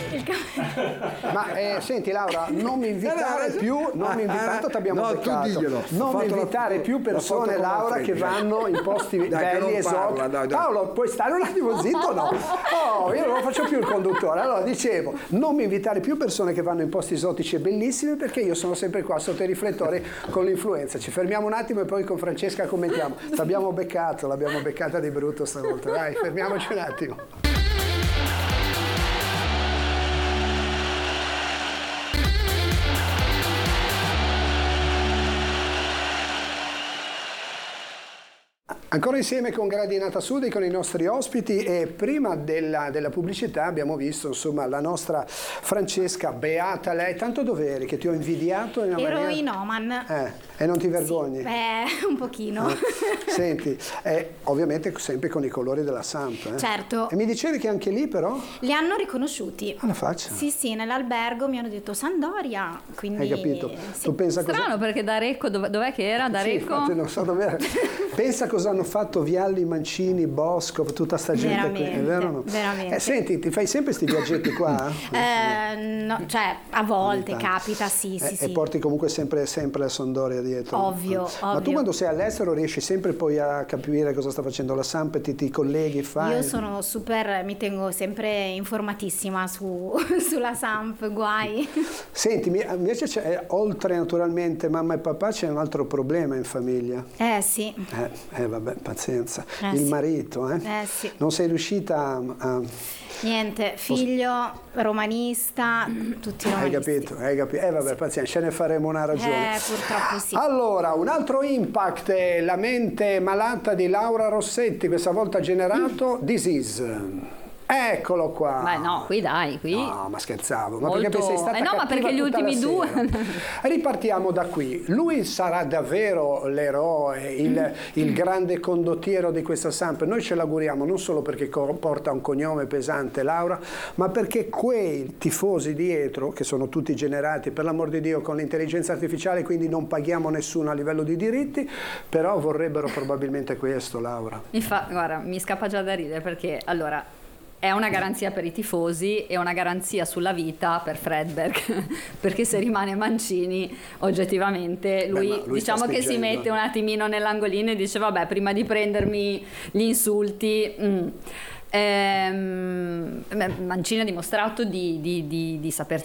Ma senti Laura, non mi invitare più, tanto ti abbiamo beccato. Non mi invitare più persone, Laura, che vanno in posti belli, esotici. Paolo, puoi stare un attimo zitto? No. Oh, io non lo faccio più il conduttore. Allora dicevo, non mi invitare più persone che vanno in posti esotici e bellissimi, perché io sono sempre qua sotto i riflettori con l'influenza. Ci fermiamo un attimo e poi con Francesca commentiamo. L'abbiamo beccata di brutto stavolta. Dai, fermiamoci un attimo. Ancora insieme con Gradinata Sud e con i nostri ospiti, e prima della pubblicità abbiamo visto insomma la nostra Francesca, beata lei. Tanto dov'eri che ti ho invidiato? Ero in Oman. E non ti vergogni? Sì, beh, un pochino. Senti, ovviamente sempre con i colori della Samp. Certo. E mi dicevi che anche lì però? Li hanno riconosciuti. Alla faccia? Sì, nell'albergo mi hanno detto Sandoria, quindi... Hai capito? Sì. Tu pensa Strano perché D'Arecco, dov'è che era D'Arecco? Sì, non so dov'era. Pensa cosa hanno fatto Vialli, Mancini, Bosco, tutta sta gente qui, è vero o no? Veramente. Senti, ti fai sempre sti viaggetti qua? No, cioè a volte capita, sì. E porti comunque sempre la Sampdoria dietro. Ovvio. Ma tu quando sei all'estero riesci sempre poi a capire cosa sta facendo la Samp, ti colleghi, fai? Io sono mi tengo sempre informatissima sulla Samp, guai. Senti, invece oltre naturalmente mamma e papà c'è un altro problema in famiglia. Sì. Vabbè, pazienza. Il marito, sì. Non sei riuscita a... Niente, figlio, romanista, tutti romanisti. Hai capito. Vabbè, pazienza, ce ne faremo una ragione. Purtroppo sì. Allora, un altro impact, la mente malata di Laura Rossetti, questa volta ha generato Disease. Eccolo qua. Beh no, qui. No, ma scherzavo. Ma perché sei stata no, ma perché gli ultimi due. Ripartiamo da qui. Lui sarà davvero l'eroe, il grande condottiero di questa Samp. Noi ce l'auguriamo non solo perché porta un cognome pesante, Laura, ma perché quei tifosi dietro, che sono tutti generati per l'amor di Dio con l'intelligenza artificiale, quindi non paghiamo nessuno a livello di diritti, però vorrebbero probabilmente questo, Laura. Guarda, mi scappa già da ridere perché allora è una garanzia per i tifosi e una garanzia sulla vita per Fredberg, perché se rimane Mancini oggettivamente lui diciamo che si mette un attimino nell'angolino e dice vabbè, prima di prendermi gli insulti Mancini ha dimostrato di saper